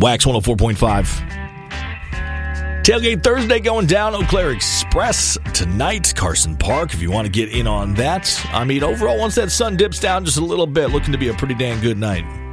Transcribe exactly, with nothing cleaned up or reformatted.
Wax one oh four point five. Tailgate Thursday going down. Eau Claire Express tonight, Carson Park, if you want to get in on that. I mean, overall, once that sun dips down just a little bit, looking to be a pretty dang good night.